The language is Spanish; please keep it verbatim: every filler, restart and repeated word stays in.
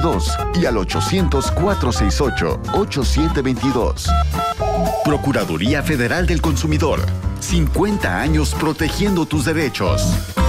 y al ochocientos, cuatrocientos sesenta y ocho, ochenta y siete veintidós. Procuraduría Federal del Consumidor. cincuenta años protegiendo tus derechos.